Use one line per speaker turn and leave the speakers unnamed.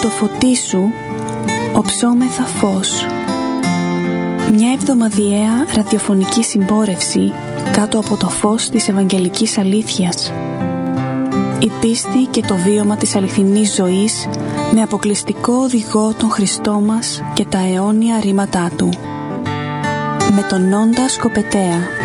το φωτί σου οψόμεθα φως. Μια εβδομαδιαία ραδιοφωνική συμπόρευση κάτω από το φως της Ευαγγελικής Αλήθειας. Η πίστη και το βίωμα της αληθινής ζωής με αποκλειστικό οδηγό τον Χριστό μας και τα αιώνια ρήματά Του. Με τον Νόντα Σκοπετέα.